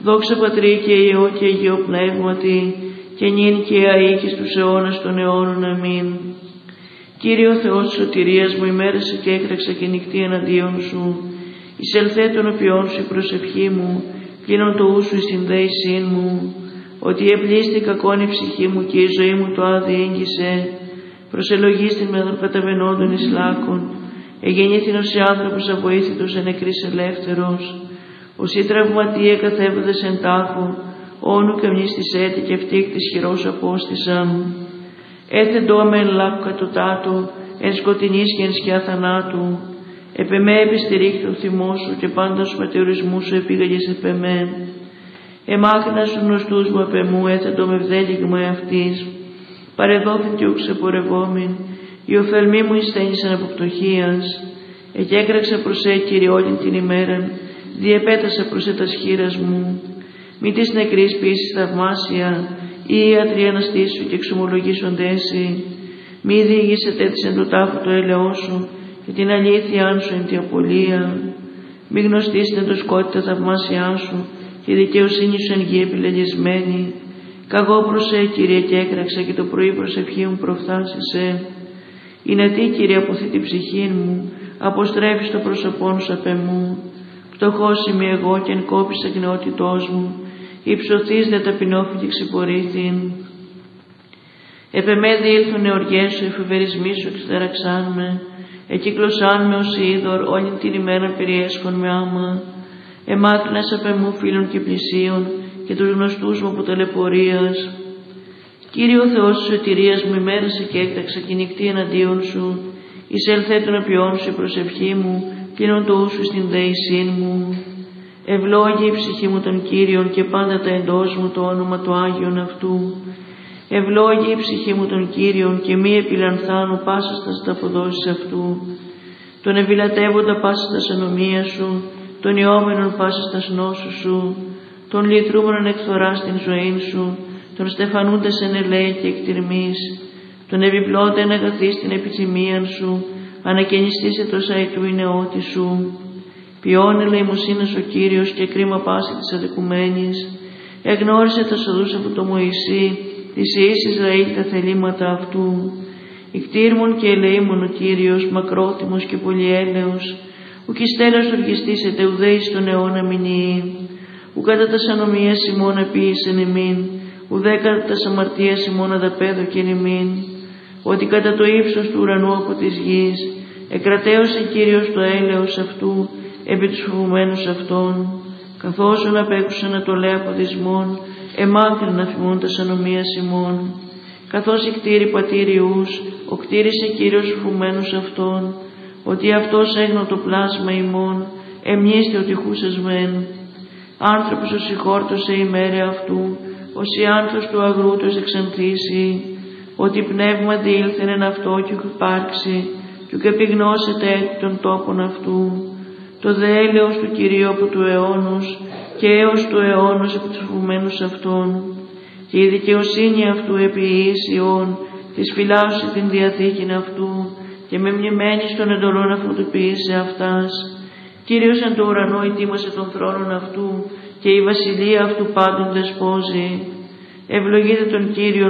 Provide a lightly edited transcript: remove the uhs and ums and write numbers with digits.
Δόξα Πατρί και Υιό και Αγίο Πνεύματι, και νυν και αεί και στους αιώνας των αιώνων. Αμήν. Κύριε ο Θεός της σωτηρίας μου, ημέρασε και έκραξα και νυχτή εναντίον σου. Εισελθέ των οποιών σου η προσευχή μου, πλήνων το ου σου η συνδέησήν μου. Ότι επλήστη κακόν η ψυχή μου και η ζωή μου το άδει έγγισε. Προσελογίστην με των καταβαινόντων εις λάκων. Εγεννήθην ως άνθρωπος αβοήθητος εν νεκρής ελεύθερος. Οσί τραυματίε καθέβδες εν τάφο, όνου καμνής της έτη και φτύκτης χειρός απόστησαν. Έθεντό με εν λάκου κατωτάτω, εν σκοτεινής και εν σκιά θανάτου. Επεμέ επιστηρίχθη ο θυμός σου και πάντα στους μετεωρισμούς σου επήγαγες επεμέ. Εμάκρυνα στους γνωστούς μου επεμού, έθεντο με βδέλιγμα εαυτής. Παρεδόθην και ουξεπορευόμην, οι οφθαλμοί μου εισθένησαν από πτωχίας. Εκέκραξα προς Κύριε όλην την ημέραν, διεπέτασα προς τα σχήρας μου. Μη της νεκρής ποιήσεις θαυμάσια, ή ιατροί αναστήσου και εξομολογήσονται εσύ. Μη διηγήσετε της εν το τάφο το έλεό σου, και την αλήθειά σου εν τη απολία. Μη γνωστήσετε το σκότη τα θαυμάσια σου, και η δικαιοσύνη σου εν γη επιλεγισμένη. Καγώ προς Κύριε και έκραξα, και το πρωί προσευχή μου προφθάσισε. Είναι τι, Κύριε, αποθεί την ψυχή μου, αποστρέφεις το πρόσωπόν σου απ' εμού. Φτωχός είμαι εγώ και εν κόπης εκνεότητός μου, υψωθείς δε ταπεινώφη και ξυπορήθην. Επεμέ διήλθουν εωριές σου, εφηβερισμοί σου εξτέραξάν με, εκύκλωσάν με ως είδωρ, όλη την ημέρα περιέσχον με άμα. Εμάκρυνας απ' εμού φίλων και πλησίων, και τους γνωστούς μου από ταλαιπωρίας. Κύριε ο Θεός της σωτηρίας μου, ημέρασε και έκταξα και νυχτή εναντίον σου. Εισέλθε των οποιών σου η προσευχή μου, πλήνων το ου σου στην δέησήν μου. Ευλόγη η ψυχή μου των Κύριων και πάντα τα εντός μου το όνομα του Άγιον αυτού. Ευλόγη η ψυχή μου των Κύριων και μη επιλανθάνω πάσα στα αποδόσεις αυτού. Τον ευηλατεύοντα πάσα στα ανομία σου, τον ιόμενον πάσα στα νόσου σου, τον λυτρούμενον εκθορά στην ζωή σου, τον στεφανούντας εν ελέη και εκτιρμής, τον επιπλώντα εν αγαθή στην επιθυμίαν σου, ανακαινιστήσε το σαϊτού η νεότη σου. Ποιόν ελεημοσύνης ο Κύριος και κρίμα πάση της αδικουμένης. Εγνώρισε τα σοδούς από το Μωυσή, της Ιης Ισραήλ τα θελήματα αυτού. Ικτήρμον και ελεήμον ο Κύριος, μακρότιμος και πολυέλεος, ουκ εις τέλος οργιστήσετε ουδέης τον αιώνα μηνύει. Ου κατά τας ανομίας ημών επίησεν ημίν, ουδέ κατά τας αμαρτίας ημών αδαπέδωκεν ημίν. Ότι κατά το ύψος του ουρανού από της γης, εκρατέωσε Κύριος το έλεος αυτού, επί τους φοβουμένους αυτών, καθώς απέκουσαν να το λέει αποδισμών, εμάκρυν να φημούν τας ανομίας ημών. Καθώς οι κτήροι πατήριους, ο κτήρισε Κύριος φοβουμένους αυτών, ότι αυτός έγνω το πλάσμα ημών, εμνήστε ότι χούσες μεν. Άνθρωπος ως συγχόρτωσε η μέρε αυτού, ως η άνθος του αγρούτος εξανθήσει, ότι πνεύμα διήλθεν εν αυτό κι ουκ υπάρξει, κι ουκ επιγνώσεται των τόπων αυτού. Το δε έλεος του Κυρίου από του αιώνους και έως του αιώνους από τους φοβουμένους αυτών. Και η δικαιοσύνη αυτού επί Ιησιών, της φυλάσσει την διαθήκην αυτού, και με μνημένη στον εντολών αυτού του ποιήσε αυτάς. Κύριος εν το ουρανό ετοίμασε τον θρόνον αυτού, και η βασιλεία αυτού πάντων δεσπόζει. Ευλογείτε τον Κύριον